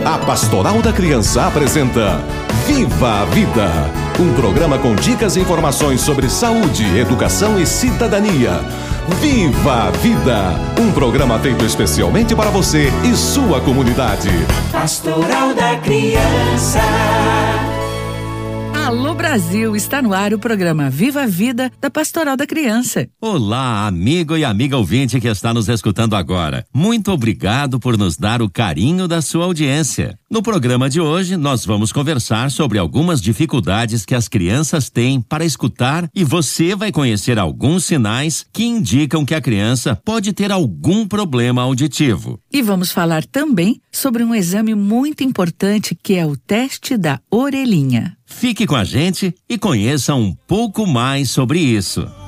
A Pastoral da Criança apresenta Viva a Vida, um programa com dicas e informações sobre saúde, educação e cidadania. Viva a Vida, um programa feito especialmente para você e sua comunidade. Pastoral da Criança. Alô Brasil, está no ar o programa Viva a Vida da Pastoral da Criança. Olá, amigo e amiga ouvinte que está nos escutando agora. Muito obrigado por nos dar o carinho da sua audiência. No programa de hoje, nós vamos conversar sobre algumas dificuldades que as crianças têm para escutar e você vai conhecer alguns sinais que indicam que a criança pode ter algum problema auditivo. E vamos falar também sobre um exame muito importante que é o teste da orelhinha. Fique com a gente e conheça um pouco mais sobre isso.